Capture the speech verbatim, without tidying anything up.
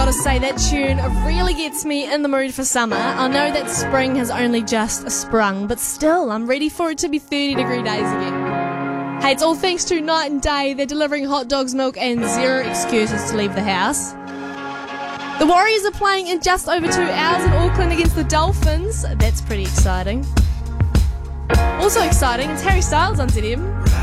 gotta say, that tune really gets me in the mood for summer. I know that spring has only just sprung, but still, I'm ready for it to be thirty degree days again. Hey, it's all thanks to Night and Day. They're delivering hot dogs, milk, and zero excuses to leave the house. The Warriors are playing in just over two hours in Auckland against the Dolphins. That's pretty exciting. Also exciting, it's Harry Styles on Z M.